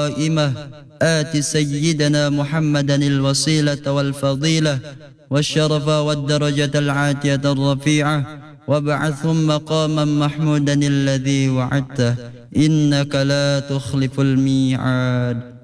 قائمة آت سيدنا محمدا الوسيلة والفضيلة والشرف والدرجة العاتية الرفيعة وابعثهم مقاما محمودا الذي وعدته إنك لا تخلف الميعاد.